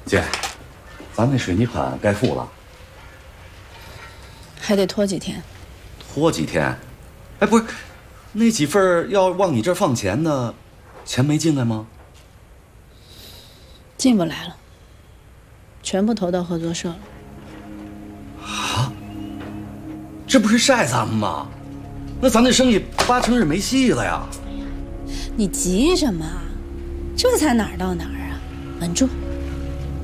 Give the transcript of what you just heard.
姐，咱那水泥款该付了， 还得拖几天。 拖几天？哎，不是，那几份要往你这儿放钱的，钱没进来吗？ 进不来了，全部投到合作社了。 啊？这不是晒咱们吗？那咱这生意8成是没戏了呀！ 你急什么？这才哪儿到哪儿啊？稳住。